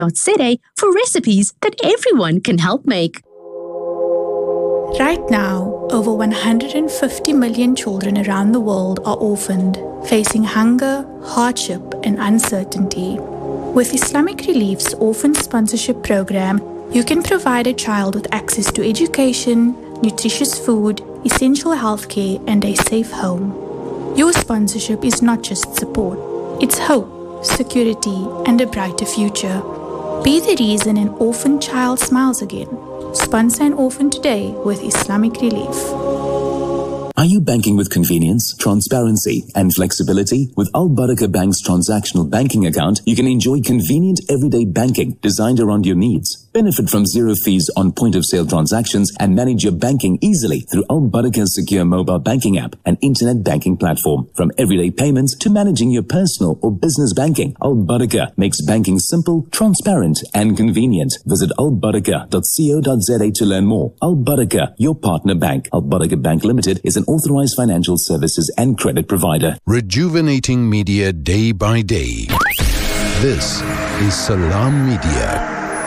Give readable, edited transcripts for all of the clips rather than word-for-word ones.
for recipes that everyone can help make. Right now, over 150 million children around the world are orphaned, facing hunger, hardship, and uncertainty. With Islamic Relief's Orphan Sponsorship Program, you can provide a child with access to education, nutritious food, essential healthcare, and a safe home. Your sponsorship is not just support, it's hope, security, and a brighter future. Be the reason an orphan child smiles again. Sponsor an orphan today with Islamic Relief. Are you banking with convenience, transparency, and flexibility? With Al Barakah Bank's transactional banking account, you can enjoy convenient everyday banking designed around your needs. Benefit from zero fees on point-of-sale transactions and manage your banking easily through Al Barakah's secure mobile banking app and internet banking platform. From everyday payments to managing your personal or business banking, Al Barakah makes banking simple, transparent, and convenient. Visit albarakah.co.za to learn more. Al Barakah, your partner bank. Al Barakah Bank Limited is an authorized financial services and credit provider. Rejuvenating media day by day. This is Salam Media.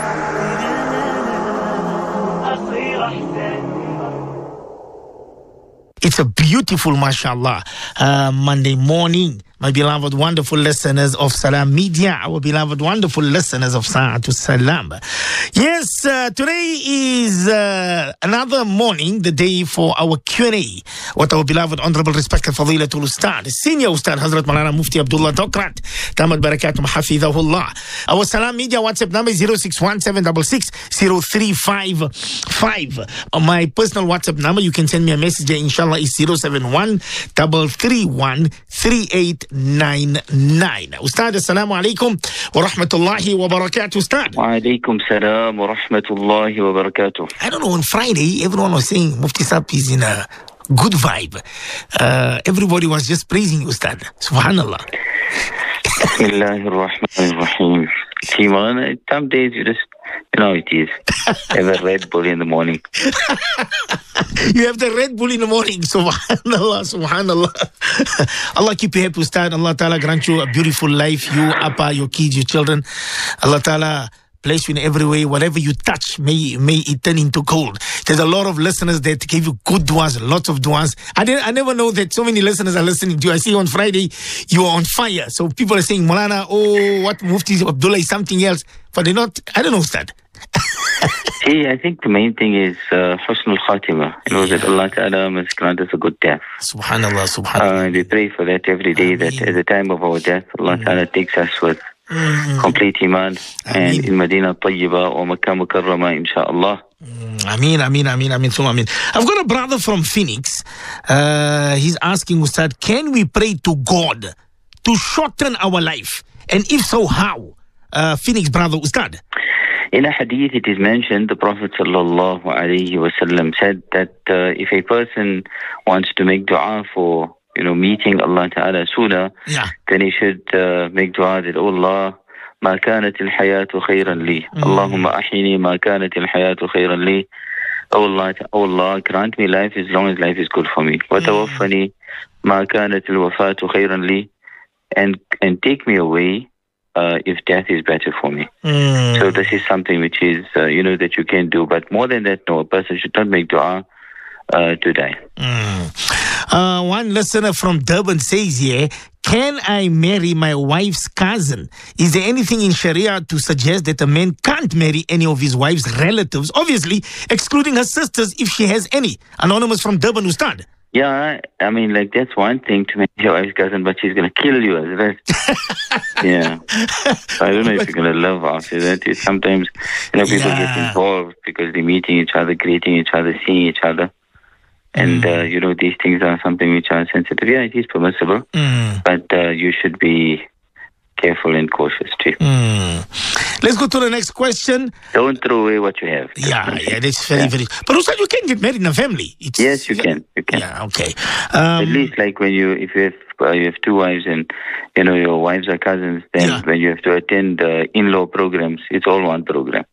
It's a beautiful, mashallah, Monday morning. My beloved, wonderful listeners of Salam Media, our beloved, wonderful listeners of Sa'atul Salam. Yes, today is another morning, the day for our Q&A with our beloved, honorable, respected Fadilatul Ustad, Senior Ustad Hazrat Malana Mufti Abdullah Dokrat, Tamat Barakatum Hafidhahullah. Our Salam Media WhatsApp number is 061766355. My personal WhatsApp number, you can send me a message there, inshallah, is 071-331-3899. Ustad, assalamu alaikum wa rahmatullahi wa barakatuh, Ustad. Wa alaikum salam wa rahmatullahi wa barakatuh. I don't know, on Friday, everyone was saying Mufti Sahib is in a good vibe. Everybody was just praising you, Ustad. Subhanallah. Bismillahir Rahmanir Rahim. See, man, some days you just, you know, it is. Have a Red Bull in the morning. You have the Red Bull in the morning. Subhanallah, subhanallah. Allah keep you happy, Ustad. Allah Ta'ala grant you a beautiful life. You, Appa, your kids, your children. Allah Ta'ala bless you in every way. Whatever you touch, may it turn into gold. There's a lot of listeners that give you good du'as, lots of du'as. I never know that so many listeners are listening to you. I see on Friday, you are on fire. So people are saying, Maulana, oh, what Mufti Abdullah is something else. But they're not, I don't know, Ustad. See, I think the main thing is Husnul Khatimah. You know, that Allah Ta'ala must grant us a good death. Subhanallah, subhanallah. We pray for that every day, that at the time of our death, Allah Ta'ala takes us with complete iman and in Medina Tayyiba or Makkah Mukarrama, inshaAllah. Ameen, ameen, ameen, ameen, summa ameen. I've got a brother from Phoenix. He's asking, Ustad, can we pray to God to shorten our life? And if so, how? Phoenix brother, Ustad. In a hadith, it is mentioned, the Prophet sallallahu alaihi wasallam said that if a person wants to make dua for, you know, meeting Allah Ta'ala sooner, then he should make dua that, oh Allah, ما كانت الحياة خيرا لي. اللهم أحيني ما كانت الحياة خيرا لي. Oh Allah, grant me life as long as life is good for me. وتوفني ما كانت الوفاة خيرا لي. And take me away if death is better for me. So this is something which is, you know, that you can do. But more than that, no, a person should not make dua to die. One listener from Durban says here, can I marry my wife's cousin? Is there anything in Sharia to suggest that a man can't marry any of his wife's relatives, obviously excluding her sisters if she has any? Anonymous from Durban, Ustad. Yeah, I mean, like, that's one thing to marry your wife's cousin, but she's going to kill you as well. Yeah. So I don't know if you're going to love after that. Sometimes, you know, people get involved because they're meeting each other, greeting each other, seeing each other. And, you know, these things are something which are sensitive. Yeah, it is permissible. But you should be careful and cautious too. Let's go to the next question. Don't throw away what you have. Yeah, that's very, very... But also, you can get married in a family. Yes, you can. You can. Yeah, okay. At least, like, when if you have two wives and, you know, your wives are cousins, then when you have to attend in-law programs, it's all one program.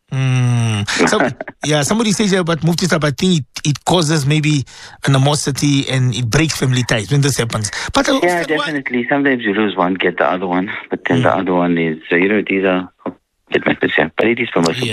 Somebody says, but Mufti Sahib, I think it causes maybe animosity and it breaks family ties when this happens. But definitely. Sometimes you lose one, get the other one. But then the other one is, you know, these are But it is permissible.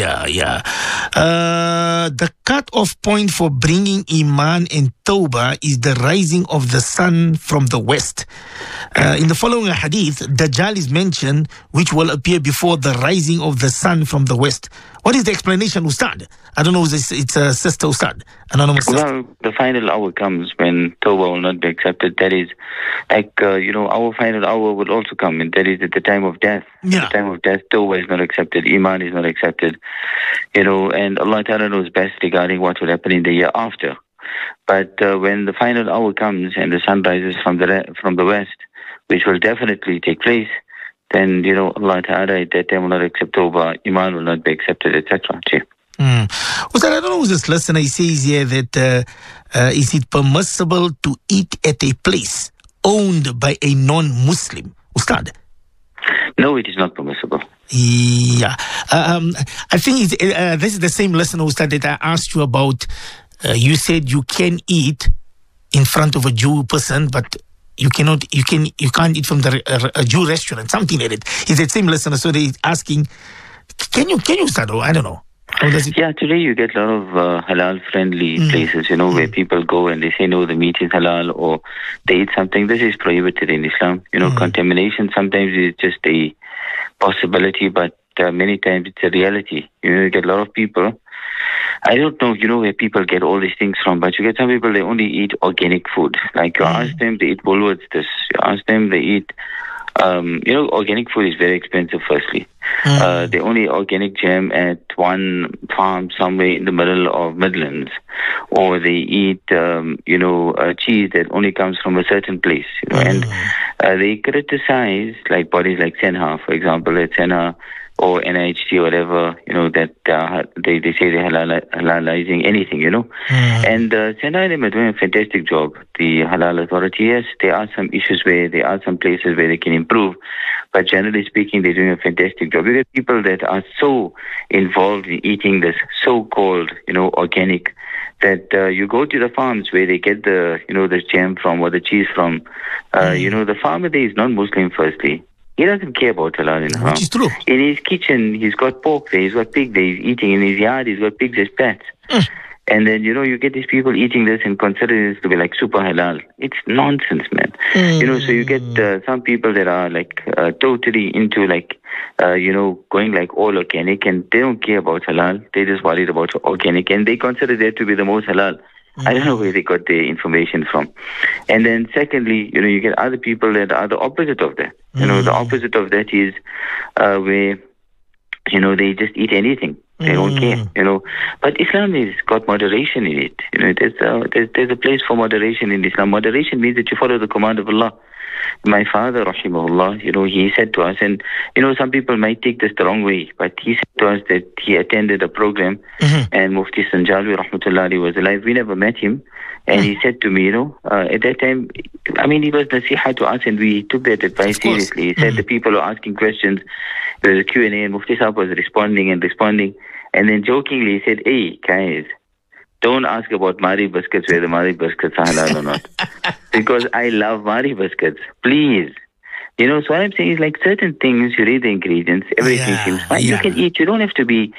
The cut-off point for bringing Iman and Tawbah is the rising of the sun from the west. In the following hadith, Dajjal is mentioned, which will appear before the rising of the sun from the west. What is the explanation, Ustad? I don't know, it's a sister, Ustad, anonymous sister. Well, the final hour comes when Tawbah will not be accepted. That is, our final hour will also come, and that is at the time of death. Yeah. At the time of death, Tawbah is not accepted, Iman is not accepted. And Allah Ta'ala knows best regarding what will happen in the year after. But when the final hour comes and the sun rises from the west, which will definitely take place, then, Allah Ta'ala at that time will not accept Tawbah, Iman will not be accepted, etc. Ustad, I don't know who's this listener. He says here that is it permissible to eat at a place owned by a non-Muslim? Ustad? No, it is not permissible. Yeah. I think this is the same listener, Ustad, that I asked you about. You said you can eat in front of a Jew person, but you can't eat from a Jew restaurant, something like that. He's the same listener, so they're asking, can you start? I don't know. How does it? Yeah, today you get a lot of halal-friendly places, where people go and they say, no, the meat is halal, or they eat something. This is prohibited in Islam. Contamination sometimes is just a possibility, but many times it's a reality. You get a lot of people. I don't know, where people get all these things from, but you get some people, they only eat organic food. Like you ask them, they eat Woolworths this. You ask them, they eat, organic food is very expensive, firstly. They only eat organic jam at one farm somewhere in the middle of Midlands. Or they eat, cheese that only comes from a certain place, And they criticize, like bodies like Senha, for example, at Senha, or NIHT or whatever, that they say they're halalizing anything, And Senha are doing a fantastic job. The Halal Authority, yes, there are some issues there are some places where they can improve, but generally speaking, they're doing a fantastic job. You get people that are so involved in eating this so-called, organic, that you go to the farms where they get the, the jam from or the cheese from. The farmer there is non-Muslim, firstly. He doesn't care about halal and haram. Which is true. In his kitchen, he's got pork there, he's got pig there, he's eating. In his yard, he's got pigs as pets. And then, you get these people eating this and consider this to be like super halal. It's nonsense, man. So you get some people that are like totally into like, going like all organic, and they don't care about halal. They're just worried about organic, and they consider that to be the most halal. I don't know where they got their information from. And then secondly, you get other people that are the opposite of that. The opposite of that is where, they just eat anything. They don't care, But Islam has got moderation in it. There's a place for moderation in Islam. Moderation means that you follow the command of Allah. My father, rahimahullah, he said to us, and, some people might take this the wrong way, but he said to us that he attended a program, and Mufti Sanjalwi, rahmatullahi, was alive. We never met him, and he said to me, at that time, he was nasiha to us, and we took that advice seriously. He said the people are asking questions, there was a Q&A, and Mufti Sahib was responding, and then jokingly he said, hey, guys, don't ask about Mari biscuits, whether Mari biscuits are halal or not. Because I love Mari biscuits. Please. So what I'm saying is, like, certain things, you read the ingredients, everything seems fine. You can eat. You don't have to be,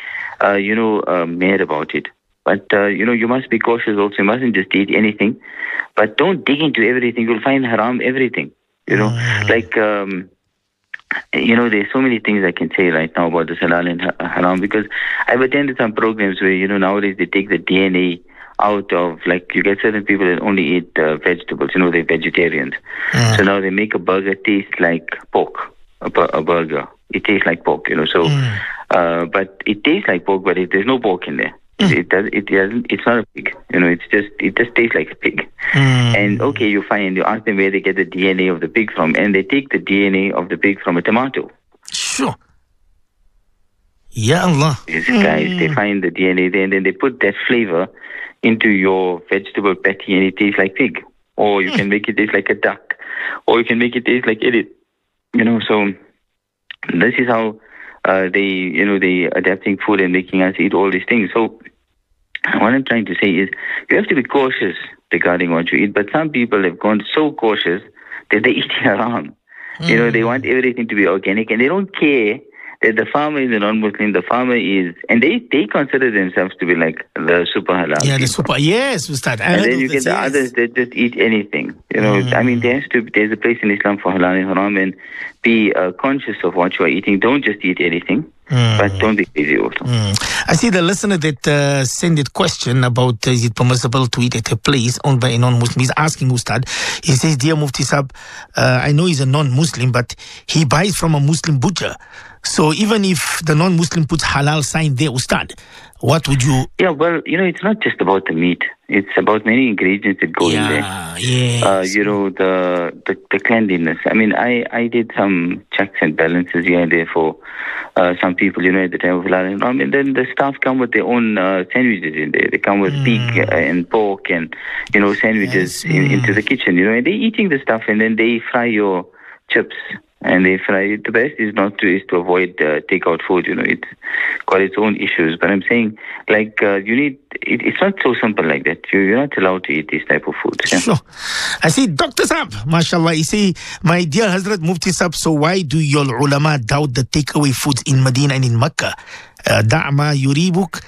mad about it. But, you must be cautious also. You mustn't just eat anything. But don't dig into everything. You'll find haram everything. There's so many things I can say right now about the halal and haram, because I've attended some programs where, nowadays they take the DNA out of, like, you get certain people that only eat vegetables, they're vegetarians. So now they make a burger taste like pork, a burger. It tastes like pork, but it tastes like pork, but there's no pork in there. It's not a pig, it just tastes like a pig. And okay, you ask them where they get the DNA of the pig from, and they take the DNA of the pig from a tomato. Sure. Ya Allah. These guys, they find the DNA there, and then they put that flavor into your vegetable patty, and it tastes like pig. Or you can make it taste like a duck, or you can make it taste like edit. So this is how they adapting food and making us eat all these things. So what I'm trying to say is, you have to be cautious regarding what you eat. But some people have gone so cautious that they eat haram. They want everything to be organic, and they don't care The farmer is a non-Muslim. The farmer is, and they consider themselves to be like the super halal. Yeah, the super. Yes, Ustad. And then you get the others that just eat anything. I mean, there's a place in Islam for halal and haram, and be conscious of what you are eating. Don't just eat anything. But don't be crazy also. I see the listener that sent a question about is it permissible to eat at a place owned by a non-Muslim. He's asking Ustad. He says, Dear Mufti Sahib, I know he's a non-Muslim, but he buys from a Muslim butcher. So even if the non-Muslim puts halal sign there, Ustad, what would you... Yeah, well, it's not just about the meat. It's about many ingredients that go in there. Yes. The cleanliness. I mean, I did some checks and balances here and there for some people, at the time of halal and haram. And then the staff come with their own sandwiches in there. They come with pig and pork and, sandwiches into the kitchen, and they're eating the stuff and then they fry your chips. And they fry. The best is to avoid takeout food. It's got its own issues. But I'm saying, it's not so simple like that. You're not allowed to eat this type of food. Yeah? Sure. I see Dr. Saab, mashallah, you say, my dear Hazrat Mufti Saab, so why do your ulama doubt the takeaway foods in Medina and in Mecca? Da'ma yuribuk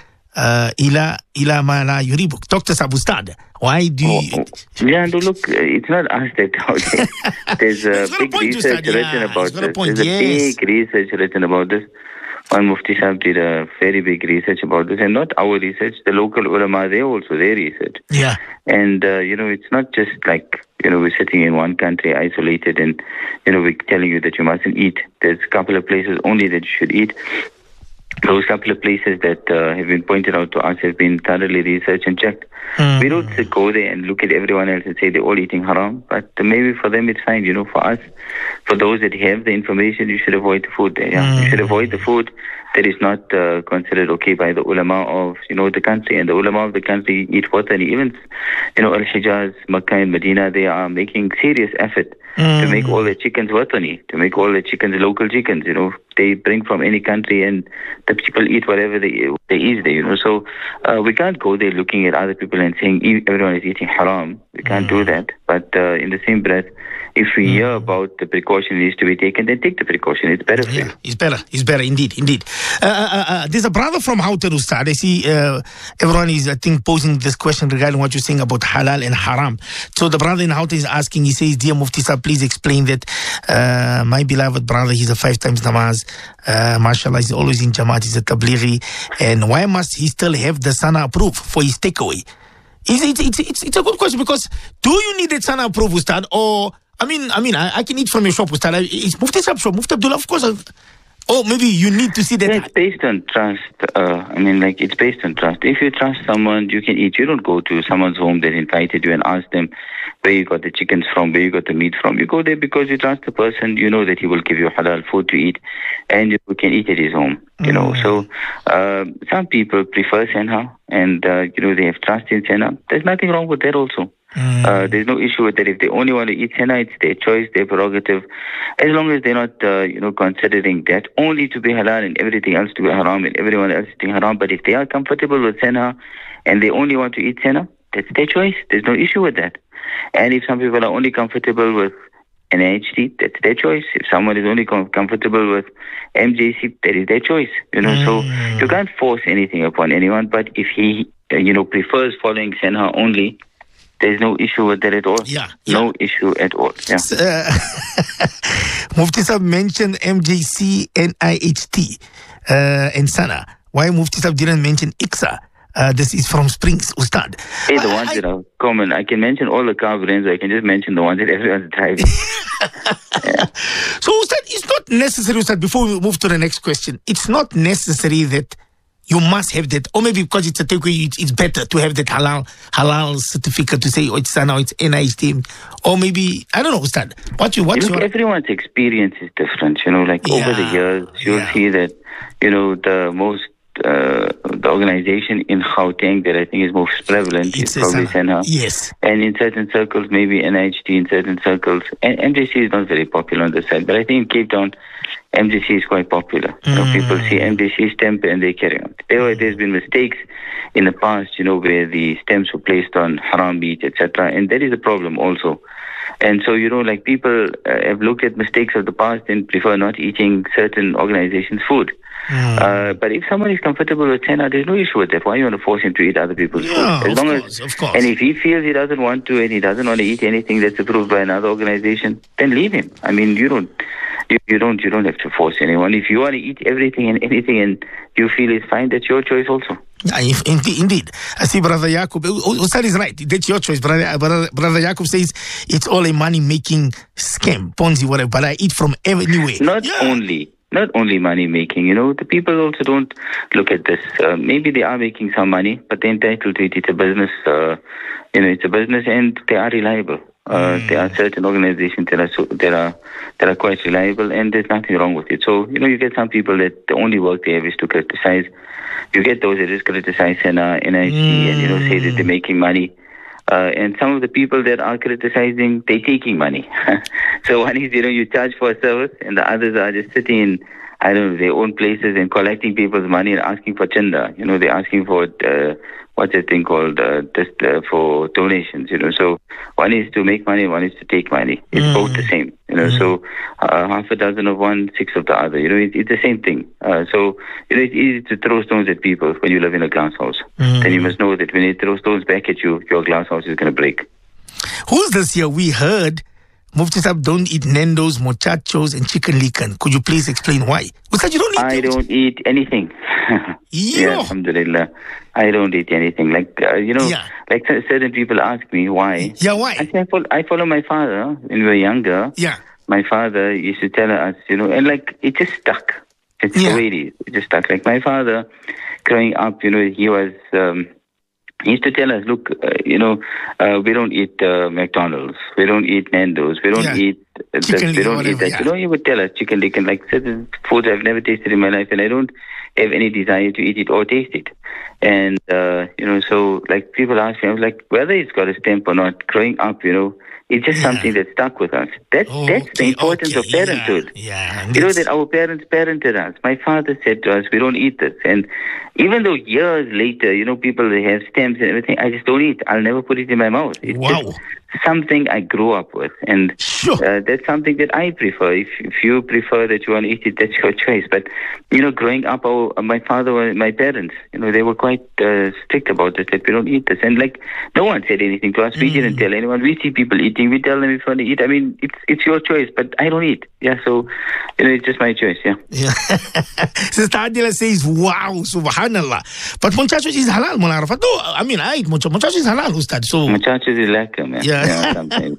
ila ma la yuribuk. Dr. Saab Ustad, why do you... Yeah, look, it's not us that doubt it. There's a big research written about this. There's a big research written about this. One Mufti Sahib did a very big research about this, and not our research, the local ulama, they research. Yeah. And, it's not just like, we're sitting in one country isolated and, we're telling you that you mustn't eat. There's a couple of places only that you should eat. Those couple of places that have been pointed out to us have been thoroughly researched and checked. We don't go there and look at everyone else and say they're all eating haram, but maybe for them it's fine. For us, for those that have the information, you should avoid the food there. Yeah? You should avoid the food that is not considered okay by the ulama of the country, and the ulama of the country eat watani. Even Al-Hijaz, Makkah and Medina, they are making serious effort to make all the chickens watani, to make all the chickens local chickens. They bring from any country and the people eat whatever they eat there. So we can't go there looking at other people and saying everyone is eating haram. We can't do that. But in the same breath, if we hear about the precaution needs to be taken, then take the precaution. It's better for you. It's better indeed. There's a brother from Houghton, Ustad. I see everyone is, I think, posing this question regarding what you're saying about halal and haram. So the brother in Houghton is asking, he says, Dear Mufti Sahib, please explain that my beloved brother, he's a 5 times namaz, mashallah, he's always in Jamaat, he's a tablighi, and why must he still have the sana approved for his takeaway? It's a good question, because do you need that sana approved, Ustad, or I can eat from your shop, Ustad. It's Mufti Saab shop, Mufti Abdullah, of course. Or maybe you need to see that. Yeah, it's based on trust. It's based on trust. If you trust someone, you can eat. You don't go to someone's home that invited you and ask them where you got the chickens from, where you got the meat from. You go there because you trust the person. You know that he will give you halal food to eat, and you can eat at his home. So some people prefer senha, and they have trust in senha. There's nothing wrong with that also. There's no issue with that. If they only want to eat henna, it's their choice, their prerogative. As long as they're not, considering that only to be halal and everything else to be haram and everyone else eating haram. But if they are comfortable with henna and they only want to eat henna, that's their choice. There's no issue with that. And if some people are only comfortable with NHT, that's their choice. If someone is only comfortable with MJC, that is their choice. So you can't force anything upon anyone. But if he, prefers following senha only, there's no issue with that at all. Yeah. No issue at all. Yeah. Mufti Sahib mentioned MJC, NIHT, and Sana. Why Mufti Sahib didn't mention ICSA? This is from Springs, Ustad. Hey, the ones that are common. I can mention all the car brands. I can just mention the ones that everyone's driving. So, Ustad, it's not necessary, Ustad, before we move to the next question, it's not necessary that you must have that, or maybe because it's a takeaway, it's better to have that halal certificate to say, it's Sana, it's NIHT, or maybe, I don't know, Ustad. Everyone's experience is different, over the years, you'll see that, the organization in Gauteng that I think is most prevalent is probably Senha. Yes. And in certain circles, maybe NIHT in certain circles. And MJC is not very popular on the side, but I think in Cape Town, MJC is quite popular. People see MJC stamp and they carry on. There's been mistakes in the past, where the stamps were placed on haram meat, etc. And that is a problem also. And so, like people have looked at mistakes of the past and prefer not eating certain organizations' food. But if someone is comfortable with Senna, there's no issue with that. Why you want to force him to eat other people's food? Of course. And if he feels he doesn't want to and he doesn't want to eat anything that's approved by another organization, then leave him. I mean, you don't have to force anyone. If you want to eat everything and anything and you feel it's fine, that's your choice also. Indeed. I see Brother Yaqub. Ustad is right. That's your choice. Brother Yaqub says it's all a money-making scam, Ponzi, whatever, but I eat from anywhere. Not only money making, the people also don't look at this. Maybe they are making some money, but they're entitled to it. It's a business, it's a business, and they are reliable. There are certain organizations that are quite reliable, and there's nothing wrong with it. So, you get some people that the only work they have is to criticize. You get those that just criticize NIC and, say that they're making money. And some of the people that are criticizing, they're taking money. So one is, you charge for a service, and the others are just sitting in, their own places and collecting people's money and asking for chanda. They're asking for, what's that thing called, for donations, So one is to make money, one is to take money. It's both the same, So half a dozen of one, 6 of the other. It's the same thing. So it's easy to throw stones at people when you live in a glass house. Then you must know that when they throw stones back at you, your glass house is going to break. Who's this here? We heard Mufti Sahib don't eat Nando's, muchachos, and chicken likan. Could you please explain why? Ustad, you don't eat I don't eat anything. Yeah, alhamdulillah. I don't eat anything. Like certain people ask me why. Yeah, why? I say I follow my father when we were younger. Yeah. My father used to tell us, and it just stuck. It's the way it is. It just stuck. Like my father, growing up, he was... he used to tell us, look, we don't eat McDonald's, we don't eat Nando's, we don't eat this, we don't eat that. He would tell us chicken likan, like certain foods I've never tasted in my life, and I don't have any desire to eat it or taste it. And, so like people ask me, I was like, whether it's got a stamp or not, growing up, it's just something that stuck with us. That's the importance of parenthood. That our parents parented us. My father said to us, we don't eat this. And even though years later, people they have stamps and everything, I just don't eat. I'll never put it in my mouth. It's just something I grew up with. And that's something that I prefer. If you prefer that you want to eat it, that's your choice. But, growing up, my father, my parents, they were quite strict about this, that we don't eat this. And no one said anything to us. We didn't tell anyone. We see people eating. We tell them if you want to eat. I mean, it's your choice, but I don't eat. Yeah, so, it's just my choice, yeah. Sister Adila says, wow, subhanallah. But muchachos is halal, Munarafat. No, I mean, I eat muchachos is halal, Ustad. So muchachos is lekker, man. Yeah, sometimes.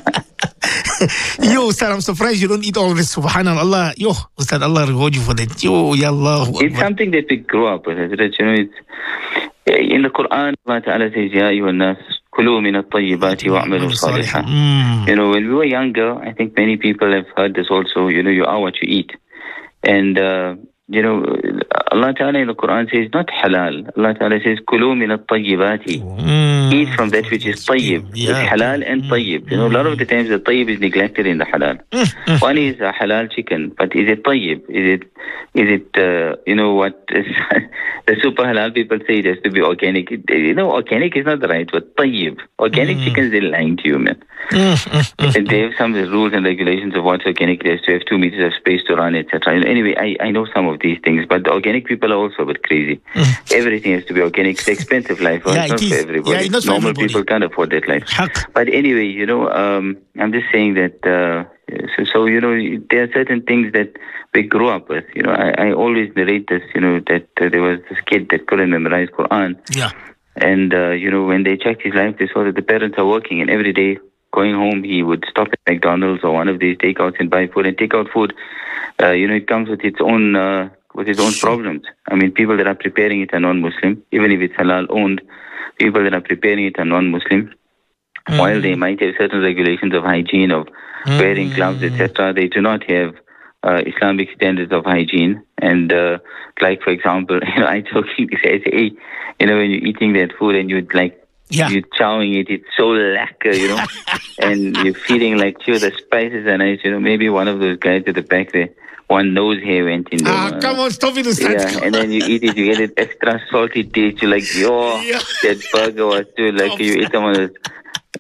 Yo, Ustad, I'm surprised you don't eat all this, subhanallah. Yo, Ustad, Allah reward you for that. Yo, ya Allah. It's something that we grew up with. It's in the Quran, Allah Ta'ala says, Ya ayyuhan nas, kulu min at-tayyibati wa'amalu salihah. When we were younger, I think many people have heard this also, you are what you eat. And, Allah Ta'ala in the Quran says, not halal. Allah Ta'ala says, kulu min at-tayyibati. Eat from that which is tayyib. It's halal and tayyib. A lot of the times the tayyib is neglected in the halal. One is a halal chicken, but is it tayyib? Is it what is the super halal people say it has to be organic. Organic is not the right word. Tayyib. Organic chickens, they're lying to you, man. And they have some rules and regulations of what's organic. They have to have 2 meters of space to run, etc. Anyway, I know some of these things, but the organic people are also a bit crazy. Everything has to be organic. It's expensive life. It's not for everybody. Normal people can't afford that life. But anyway, I'm just saying that there are certain things that we grew up with. I always narrate this, that there was this kid that couldn't memorize Quran. Yeah. And, when they checked his life, they saw that the parents are working, and every day going home, he would stop at McDonald's or one of these takeouts and buy food. And takeout food, it comes with its own problems. I mean, people that are preparing it are non-Muslim, even if it's halal owned. People that are preparing it are non-Muslim. While they might have certain regulations of hygiene, of wearing gloves, etc., they do not have Islamic standards of hygiene. And like, for example, I jokingly say, hey, when you're eating that food and you're chowing it, it's so lacquer, and you're feeling like, the spices are nice, maybe one of those guys at the back there, one nose hair went in there. Come on, stop it. And then you eat it, you get it extra salty taste. You're like, that burger was too, like you eat some of those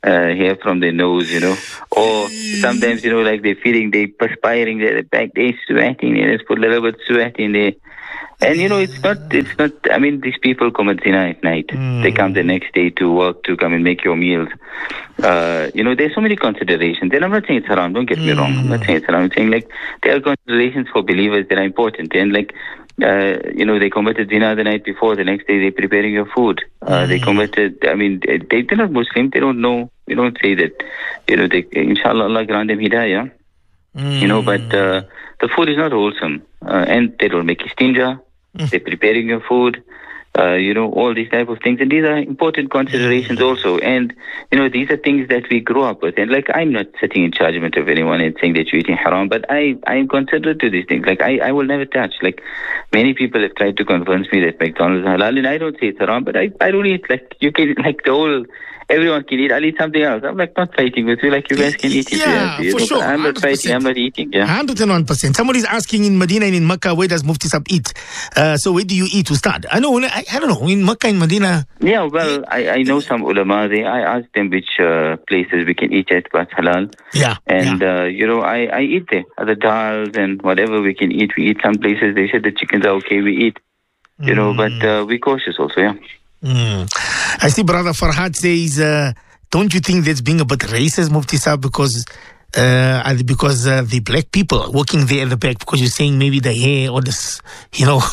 hair from their nose, or sometimes, like they're perspiring, they're back, they're sweating, they just put a little bit of sweat in there. And, it's not, I mean, these people come at zina at night. They come the next day to work to come and make your meals. There's so many considerations. And I'm not saying it's haram, don't get me wrong. I'm not saying it's haram. I'm saying, like, there are considerations for believers that are important. And, like, they committed zina the night before. The next day, they're preparing your food. They committed, I mean, they're not Muslim. They don't know. We don't say that, inshallah, Allah grant them hidayah. But the food is not wholesome. And they don't make istinja. They're preparing your food. All these type of things. And these are important considerations also. And, these are things that we grow up with. And, like, I'm not sitting in judgment of anyone and saying that you're eating haram, but I'm considerate to these things. Like, I will never touch. Like, many people have tried to convince me that McDonald's is halal, and I don't say it's haram, but I don't eat. Like, you can, like, everyone can eat. I'll eat something else. I'm, like, not fighting with you. Like, you guys can eat it. Yeah, for sure. I'm not fighting. I'm not eating. Yeah. 101%. Somebody's asking in Medina and in Mecca, where does Mufti Sahib eat? So where do you eat to start? I don't know. In Mecca and Medina. Yeah, well, I know some ulama there. I asked them which places we can eat at, what's halal. Yeah. And, I eat there. The dals and whatever we can eat. We eat some places. They said the chickens are okay. We eat. But we're cautious also, yeah. I see Brother Farhad says, don't you think that's being a bit racist, Mufti Sahib, because the black people working there at the back, because you're saying maybe the hair or this, No,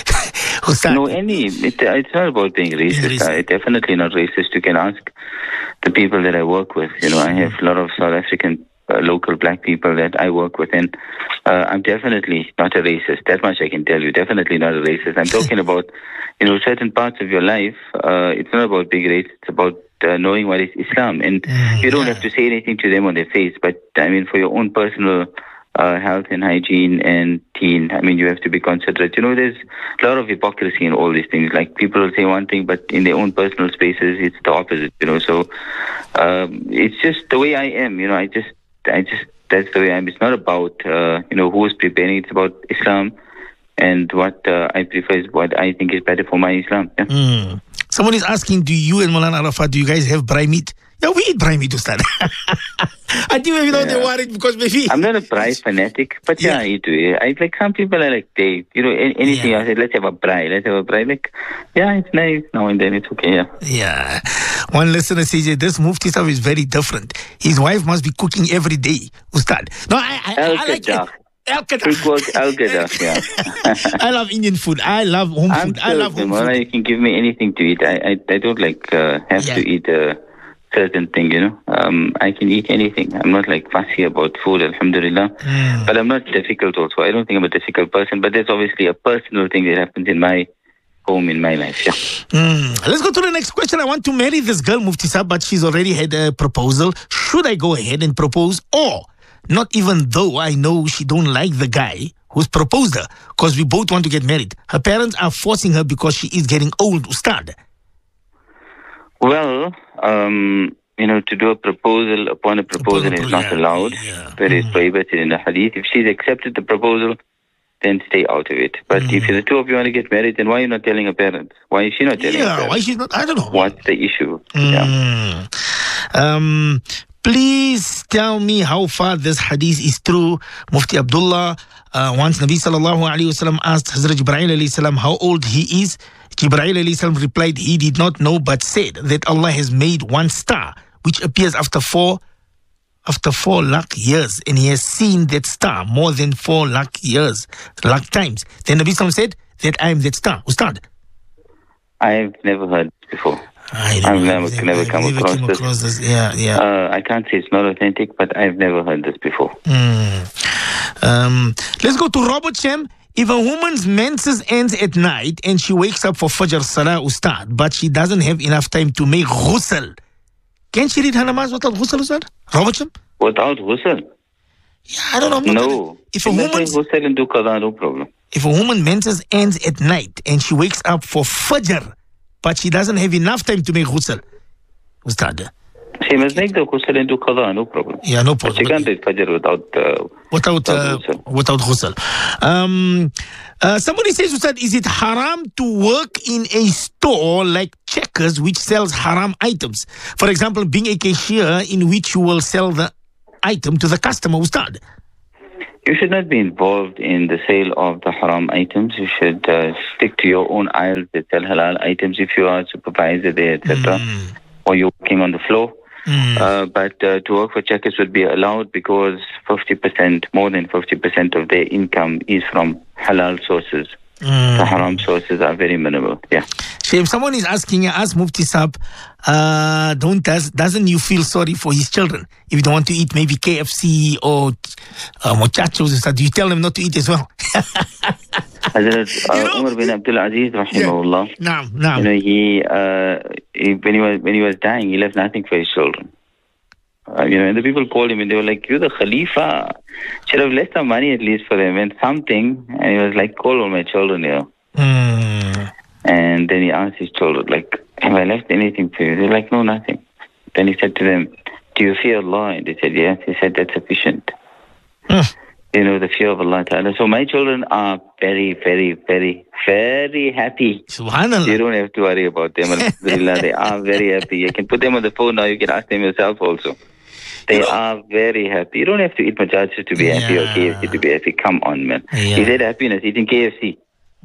it's not about being racist. It's definitely not racist. You can ask the people that I work with. I have a lot of South African local black people that I work with, and I'm definitely not a racist. That much I can tell you. Definitely not a racist. I'm talking about, certain parts of your life. It's not about being racist. It's about knowing what is Islam. And you don't have to say anything to them on their face, but I mean, for your own personal health and hygiene and teen, I mean, you have to be considerate. There's a lot of hypocrisy in all these things. Like, people will say one thing, but in their own personal spaces, it's the opposite, So it's just the way I am, I just, that's the way I am. It's not about, who is preparing. It's about Islam. And what I prefer is what I think is better for my Islam. Yeah. Someone is asking, do you and Maulana Arafat, do you guys have braai meat? Yeah, we eat braai meat, Ustad. I think maybe they're worried because maybe... I'm not a braai fanatic, but I eat it. I like, some people are like, anything else, let's have a braai. Like, it's nice now and then, it's okay, Yeah. One listener says, this Mufti Sahib is very different. His wife must be cooking every day, Ustad. No, I like it. Al-Qadah, yeah. I love Indian food. I love home food. I love home food. You can give me anything to eat. I don't have to eat a certain thing, I can eat anything. I'm not like fussy about food, alhamdulillah. But I'm not difficult also. I don't think I'm a difficult person, but that's obviously a personal thing that happens in my home, in my life, Let's go to the next question. I want to marry this girl, Mufti Sahib, but she's already had a proposal. Should I go ahead and propose, or not, even though I know she don't like the guy who's proposed her, because we both want to get married? Her parents are forcing her because she is getting old, Ustad. Well, to do a proposal upon a proposal is not allowed. That is prohibited in the hadith. If she's accepted the proposal, then stay out of it. But if the two of you want to get married, then why are you not telling her parents? Why is she not telling her parents? Why she's not? I don't know. What's the issue? Please tell me how far this hadith is true. Mufti Abdullah, once Nabi sallallahu alayhi wasallam asked Hazrat Jibreel alayhi salam how old he is. Jibreel alayhi salam replied he did not know, but said that Allah has made one star which appears after 4 lakh years, and he has seen that star more than 4 lakh years, lakh times. Then Nabi sallam said that I am that star. Ustad, I've never heard before. I've never come across this. I can't say it's not authentic, but I've never heard this before. Let's go to Robert Shem. If a woman's menses ends at night and she wakes up for Fajr Salah, Ustad, but she doesn't have enough time to make ghusl, can she read her namaz without ghusl, Ustad? Robert Shem? Without ghusl? Yeah, I don't know. No. If a woman's ghusl and do qada, no problem. If a woman menses ends at night and she wakes up for Fajr, but she doesn't have enough time to make ghusl, Ustad, she must make the ghusl and do qada, no problem. Yeah, no problem. But she can't read Fajr without ghusl. Somebody says, Ustad, is it haram to work in a store like Checkers which sells haram items? For example, being a cashier in which you will sell the item to the customer, Ustad. You should not be involved in the sale of the haram items. You should stick to your own aisles that sell halal items if you are a supervisor there, etc. Or you're working on the floor. But to work for Checkers would be allowed because 50%, more than 50% of their income is from halal sources. The haram sources are very minimal. Yeah. If someone is asking, ask Mufti Saab, doesn't you feel sorry for his children? If you don't want to eat maybe KFC or muchachos, do you tell them not to eat as well? Hazrat Umar bin Abdul Aziz, rahimahullah. No. You know, when he was dying, he left nothing for his children. And the people called him and they were like, "You're the Khalifa. Should have left some money at least for them and something." And he was like, "Call all my children here." And then he asked his children, like, "Have I left anything for you?" They're like, "No, nothing." Then he said to them, "Do you fear Allah?" And they said, "Yes." He said, "That's sufficient." The fear of Allah Ta'ala. So my children are very, very, very, very happy. Subhanallah. You don't have to worry about them. Alhamdulillah, they are very happy. You can put them on the phone now. You can ask them yourself also. They are very happy. You don't have to eat muchachos to be happy or KFC to be happy. Come on, man. Is that happiness? Eating KFC?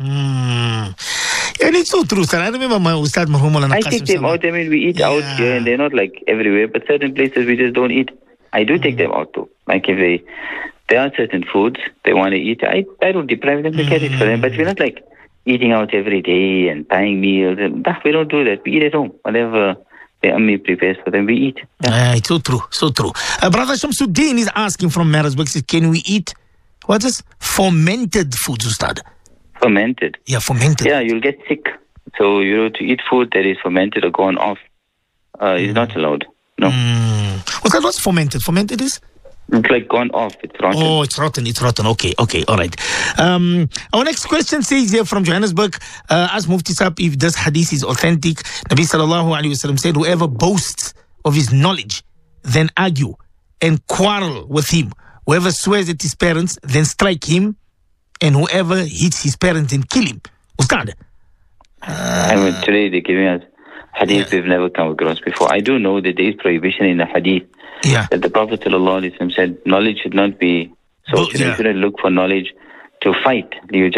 And it's so true, sir. I remember my Ustad Marhum. I take them out. I mean, we eat out here and they're not like everywhere, but certain places we just don't eat. I do take them out too. Like if there are certain foods they want to eat, I don't deprive them to get it for them. But we're not like eating out every day and buying meals. We don't do that. We eat at home. Whatever the Ammi prepares for them, we eat. It's so true, so true. Brother Shamsuddin is asking from Marisburg, says, can we eat, what is fermented foods, Ustad? Fermented? Yeah, fermented. Yeah, you'll get sick. So, to eat food that is fermented or gone off is not allowed. No. Ustad, what's fermented? Fermented is? It's like gone off. It's rotten. Oh, it's rotten. Okay, all right. Our next question says here from Johannesburg, ask Mufti Saab if this hadith is authentic. Nabi sallallahu alayhi wa sallam said, whoever boasts of his knowledge, then argue and quarrel with him. Whoever swears at his parents, then strike him. And whoever hits his parents, then kill him. Ustad. Today they're giving us hadith we've never come across before. I do know that there is prohibition in the hadith. That the Prophet ﷺ said knowledge should not be so. You shouldn't look for knowledge to fight. That you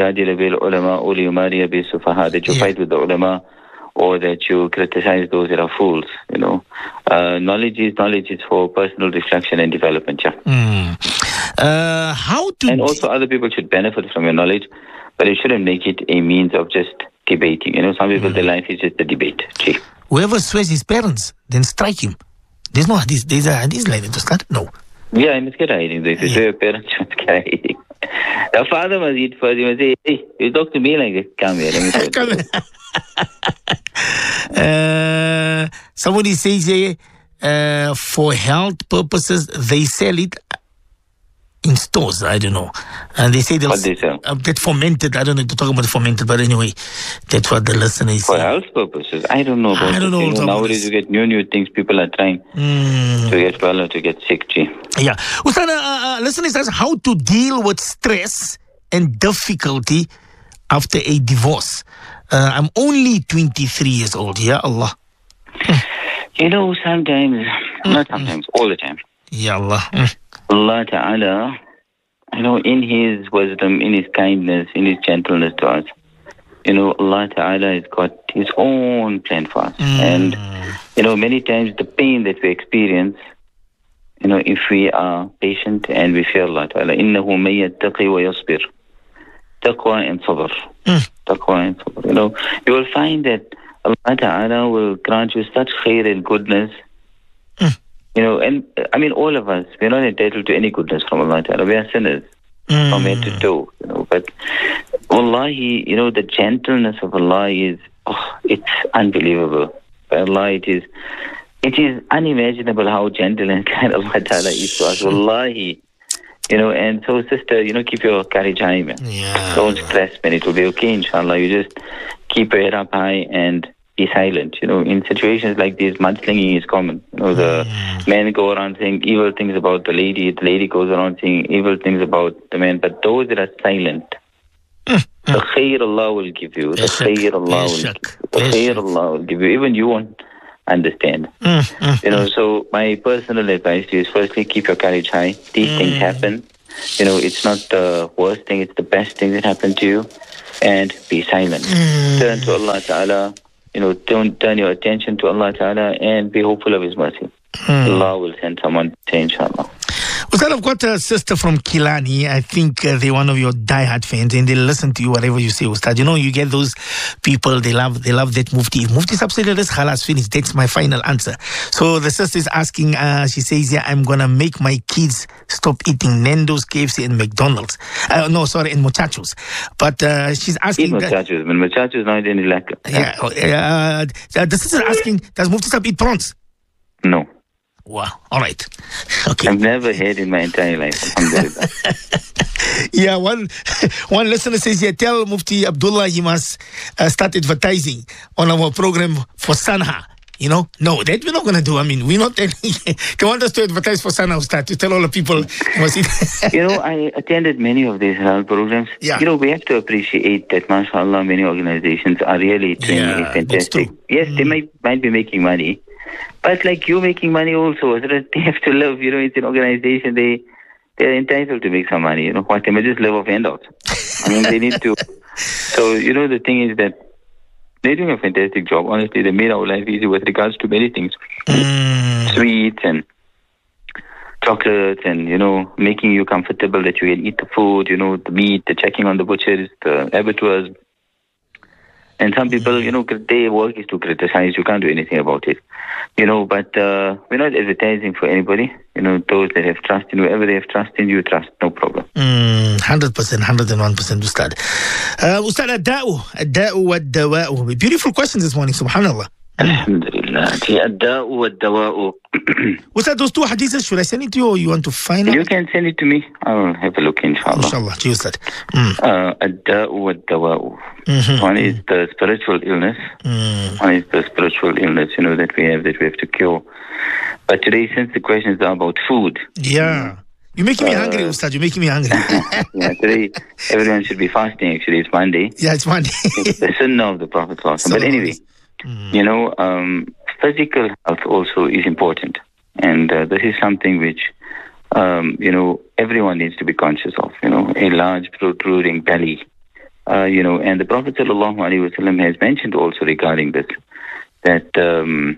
fight with the ulama or that you criticize those that are fools. Knowledge is for personal reflection and development. And also other people should benefit from your knowledge, but you shouldn't make it a means of just debating. Some people, their life is just a debate. Whoever swears his parents, then strike him. There's no hadith. There's a hadith like that, Ustad? No. Yeah, I must get hiding. If you swear your parents, you must get hiding. The father must eat first. He must say, "Hey, you talk to me like this. Come here. Let me Somebody says here, for health purposes, they sell it in stores. I don't know. And they say that fermented. I don't know to talk about fermented, but anyway, that's what the listener is saying. For health purposes, I don't know about nowadays you get new things people are trying to get well or to get sick. Yeah. Ustad, listener says how to deal with stress and difficulty after a divorce. I'm only 23 years old. Ya Allah. Sometimes, not sometimes, all the time. Ya Allah. Allah Ta'ala, in His wisdom, in His kindness, in His gentleness to us, Allah Ta'ala has got His own plan for us. And, many times the pain that we experience, if we are patient and we fear Allah Ta'ala, إِنَّهُ مَن يَتَّقِي وَيَصْبِرْ. Taqwa and sabr. Taqwa and sabr. You will find that Allah Ta'ala will grant you such khair and goodness. And I mean, all of us, we're not entitled to any goodness from Allah Ta'ala. We are sinners from head to toe. But Wallahi, the gentleness of Allah is, it's unbelievable. By Allah, it is unimaginable how gentle and kind Allah Ta'ala is to us. Wallahi. And so sister, keep your courage high, man. Yeah. Don't stress, man. It will be okay, inshallah. You just keep your head up high and be silent. In situations like this, mudslinging is common. The men go around saying evil things about the lady goes around saying evil things about the man. But those that are silent, The khair Allah will give you. The khair Allah will give you. The khair Allah will give you. Even you won't understand. So my personal advice to you is firstly, keep your courage high. These things happen. It's not the worst thing, it's the best thing that happened to you. And be silent. Turn to Allah Ta'ala. Don't turn your attention to Allah Ta'ala and be hopeful of His mercy. Allah will send someone to inshallah. Ustad, I've got a sister from Kilani. I think they're one of your diehard fans and they listen to you whatever you say, Ustad. You get those people, they love that Mufti. If Mufti subsidized this, khalas, finished. That's my final answer. So the sister is asking, she says, I'm going to make my kids stop eating Nando's, KFC and McDonald's. And Muchachos. But she's asking... Eat Muchachos, but Muchachos is not any lack. The sister is asking, does Mufti Sahib eat prawns? No. Wow. All right. Okay. I've never had in my entire life. Alhamdulillah. Yeah, one listener says, tell Mufti Abdullah he must start advertising on our program for Sanha. No, that we're not going to do. I mean, we're not... They want us to advertise for Sanha, Ustad, to tell all the people. I attended many of these health programs. Yeah. We have to appreciate that, mashallah, many organizations are really training fantastic. Yes, they might be making money. But like you making money also, so that they have to live, it's an organization, they're entitled to make some money, What, they may just live off handouts. I mean, they need to. So, the thing is that they're doing a fantastic job. Honestly, they made our life easy with regards to many things. Sweets and chocolates and, making you comfortable that you can eat the food, the meat, the checking on the butchers, the abattoirs. And some people, their work is to criticize. You can't do anything about it. But we're not advertising for anybody. Those that have trust in whoever they have trust in, you trust, no problem. 100%, 101%, Ustad. Ustad, ad-da'u wad-dawa'u. Beautiful questions this morning, subhanallah. Alhamdulillah. Ad-da'u wad-dawa'u. Ustad, those two hadiths, should I send it to you or you want to find out? You can send it to me. I'll have a look, inshallah. Inshallah, Ustad. Ad-da'u wad-dawa'u. One is the spiritual illness. One is the spiritual illness, that we have to cure. But today, since the questions are about food. Yeah. You're making me hungry, Ustad. You're making me hungry. Yeah, today, everyone should be fasting, actually. It's Monday. Yeah, it's Monday. It's the sunnah of the Prophet. But anyway, physical health also is important. And this is something which, everyone needs to be conscious of. A large protruding belly. And the Prophet ﷺ has mentioned also regarding this, that, the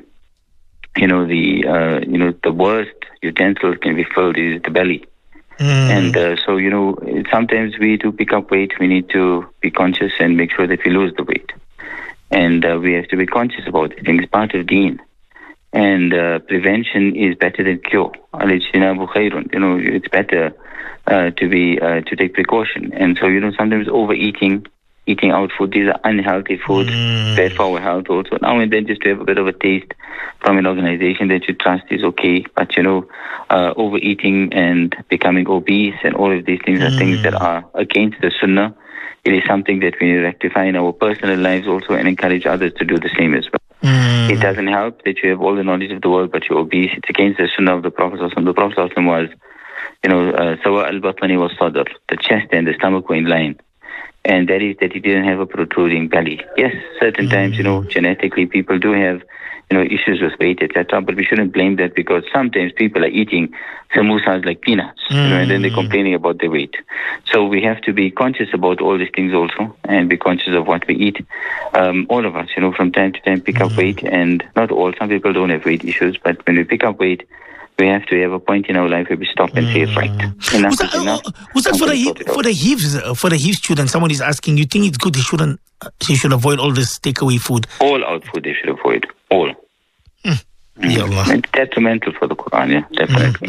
worst utensil can be filled is the belly. And so, sometimes we do pick up weight. We need to be conscious and make sure that we lose the weight. And we have to be conscious about these things. Part of deen. And prevention is better than cure. It's better to take precaution. And so, sometimes overeating, eating out food, these are unhealthy food, bad for our health also. Now and then just to have a bit of a taste from an organization that you trust is okay. But, overeating and becoming obese and all of these things are things that are against the sunnah. It is something that we need to rectify in our personal lives also and encourage others to do the same as well. It doesn't help that you have all the knowledge of the world but you're obese. It's against the sunnah of the Prophet. The Prophet was, sawa al-batani was sadr, the chest and the stomach were in line. And that is that he didn't have a protruding belly. Yes, certain times, genetically people do have, issues with weight, etc. But we shouldn't blame that because sometimes people are eating samosas like peanuts, and then they're complaining about their weight. So we have to be conscious about all these things also and be conscious of what we eat. All of us, from time to time pick up weight, and not all, some people don't have weight issues, but when we pick up weight, we have to have a point in our life where we stop and say, right, enough is enough. Was that for the HIV student? Someone is asking, you think it's good he should avoid all this takeaway food? All out food they should avoid. All. It's detrimental for the Quran, yeah, definitely.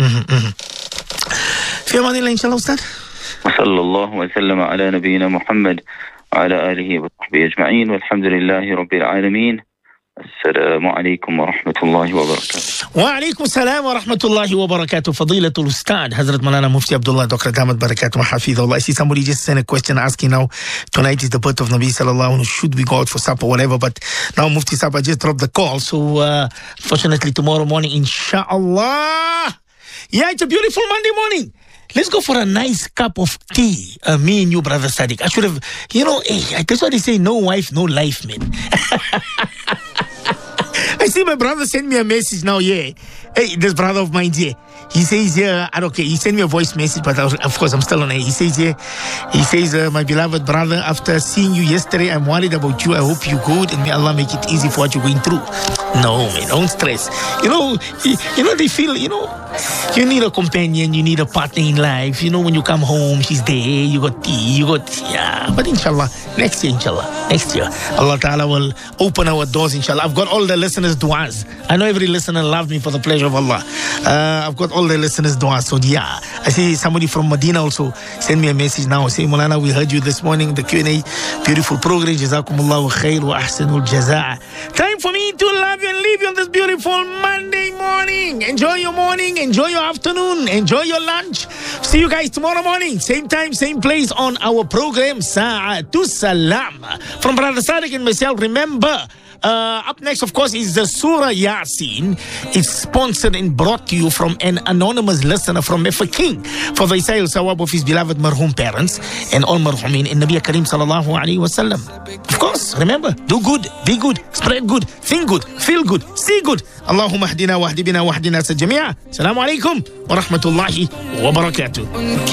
في أمان الله إن شاء الله أستاذ. وصلى الله وسلم على نبينا محمد وعلى آله وصحبه أجمعين والحمد لله رب العالمين. السلام عليكم ورحمة الله وبركاته. وعليكم السلام ورحمة الله وبركاته. فضيلة الأستاذ Hazrat Maulana Mufti Abdullah Dr. Damat Barakatuh Hafidhullah. I see somebody just sent a question asking now, tonight is the birth of Nabi Sallallahu Alaihi Wasallam. Should we go out for supper or whatever? But now Mufti Sahib just dropped the call. So fortunately tomorrow morning, inshallah. Yeah, it's a beautiful Monday morning. let's go for a nice cup of tea. Me and you, brother Sadiq. I should have, that's why they say no wife, no life, man. I see my brother send me a message now, yeah. Hey, this brother of mine here. He says here, he sent me a voice message, but of course I'm still on air. He says here, my beloved brother, after seeing you yesterday, I'm worried about you. I hope you're good and may Allah make it easy for what you're going through. No, man, don't stress. They feel, you need a companion, you need a partner in life. When you come home, she's there, you got tea, But inshallah, next year, Allah Ta'ala will open our doors, inshallah. I've got all the listeners' du'as. I know every listener loves me for the pleasure of Allah. I've got all the listeners' du'as. So yeah, I see somebody from Medina also send me a message now. Say, Mulana, we heard you this morning, the Q&A. Beautiful program. Jazakumullahu khair wa ahsanul jazaa. Time for me to love you and leave you on this beautiful Monday morning. Enjoy your morning. Enjoy your afternoon. Enjoy your lunch. See you guys tomorrow morning. Same time, same place on our program, Sa'atu Salam. From Brother Sadiq and myself, remember, up next, of course, is the Surah Yasin. It's sponsored and brought to you from an anonymous listener from Mefa King for the Isaiah Sawab of his beloved marhum parents and all marhumin in Nabi Kareem sallallahu alayhi wa sallam. Of course, remember, do good, be good, spread good, think good, feel good, see good. Allahumma hdina wa hdibina wa hdina sa jami'a. Assalamu alaikum wa rahmatullahi wa barakatuh.